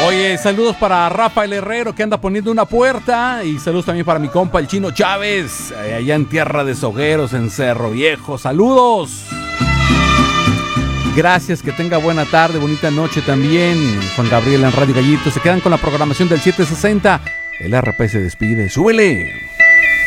Oye, saludos para Rafael Herrero que anda poniendo una puerta. Y saludos también para mi compa el Chino Chávez, allá en Tierra de Sogueros, en Cerro Viejo. ¡Saludos! Gracias, que tenga buena tarde, bonita noche también. Juan Gabriel en Radio Gallito. Se quedan con la programación del 760. El RP se despide. ¡Súbele!